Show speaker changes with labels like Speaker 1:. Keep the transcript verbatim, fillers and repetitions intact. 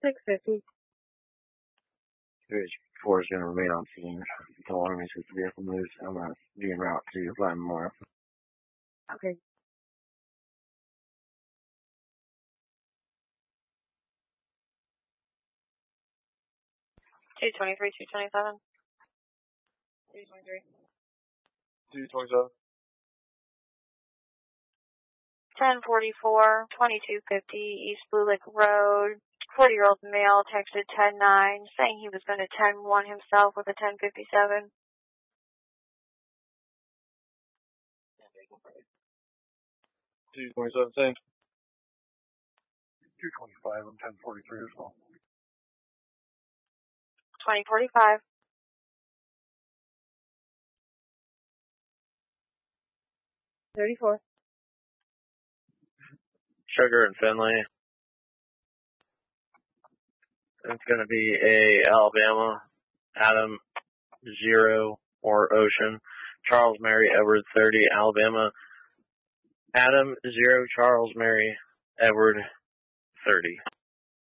Speaker 1: six fifty.
Speaker 2: Bridge four is going to remain on scene until alarm is the vehicle moves. I'm going to be en route to Latin Memorial.
Speaker 1: Okay. two twenty-three, two twenty-seven. two twenty-three.
Speaker 3: two twenty-seven.
Speaker 1: ten forty-four, twenty-two fifty, East Blue Lake Road. forty-year-old male texted ten nine saying he was going to ten one himself with a ten fifty-seven.
Speaker 3: two twenty-seven, same.
Speaker 2: two twenty-five, I'm ten forty-three as well.
Speaker 1: twenty forty-five. thirty-four.
Speaker 4: Sugar and Finley. It's going to be a Alabama, Adam, zero, or Ocean. Charles Mary Edward, thirty, Alabama. Adam, zero, Charles Mary Edward, thirty.